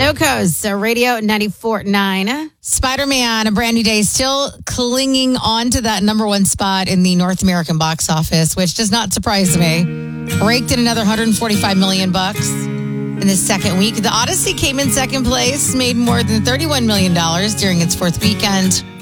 SoCo's Radio 94.9. Spider-Man, A Brand New Day, still clinging on to that number one spot in the North American box office, which does not surprise me. Raked in another $145 million in the second week. The Odyssey came in second place, made more than $31 million during its fourth weekend.